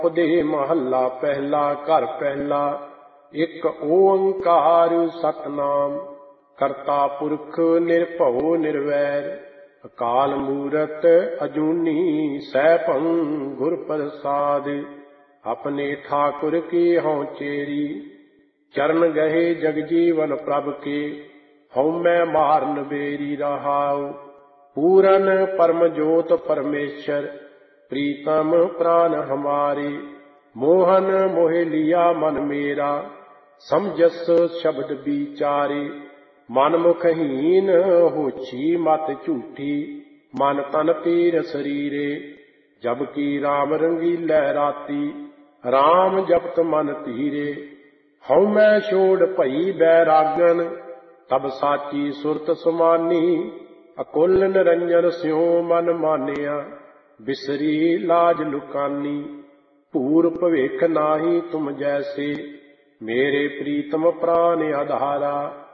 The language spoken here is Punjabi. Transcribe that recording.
ਦੇ ਮਹੱਲਾ ਪਹਿਲਾ। ਘਰ ਪਹਿਲਾ। ਇੱਕ ਓੰਕਾਰ ਸਤਿਨਾਮ। ਕਰਤਾ ਪੁਰਖ ਨਿਰਭਉ ਨਿਰਵੈਰ। ਅਕਾਲ ਮੂਰਤ ਅਜੂਨੀ ਸੈਭੰ ਗੁਰ ਪ੍ਰਸਾਦ। ਆਪਣੇ ਠਾਕੁਰ ਕੀ ਹਉ ਚੇਰੀ। ਚਰਨ ਗਏ ਜਗਜੀਵਨ ਪ੍ਰਭ ਕੇ। ਹਉਮੈ ਮਾਰਨ ਬੇਰੀ ਰਹਾਉ। ਪੂਰਨ ਪਰਮ ਜੋਤ ਪਰਮੇਸ਼ਰ। ਪ੍ਰੀਤਮ ਪ੍ਰਾਨ ਹਮਾਰੇ। ਮੋਹਨ ਮੋਹਿ ਲਿਆ ਮਨ ਮੇਰਾ। ਸਮਝਸ ਸ਼ਬਦ ਵਿਚਾਰੇ। ਮਨ ਮੁਖ ਹੀਨ ਹੋਛੀ ਮਤ ਝੂਠੀ। ਮਨ ਤਨ ਪੀਰ ਸਰੀਰੇ। ਜਬ ਕੀ ਰਾਮ ਰੰਗੀਲੇ ਰਾਤੀ। ਰਾਮ ਜਪਤ ਮਨ ਧੀਰੇ। ਹਉਮੈ ਛੋੜ ਭਈ ਬੈਰਾਗਨ। ਤਬ ਸਾਚੀ ਸੁਰਤ ਸਮਾਨੀ। ਅਕੁਲ ਨਿਰੰਜਨ ਸਿਉ ਮਨ ਮਾਨਿਆ। ਬਿਸਰੀ ਲਾਜ ਲੁਕਾਨੀ। ਭੂਰ ਭਵਿਖ ਨਾਹੀ ਤੁਮ ਜੈਸੇ। ਮੇਰੇ ਪ੍ਰੀਤਮ ਪ੍ਰਾਨ ਆਧਾਰਾ।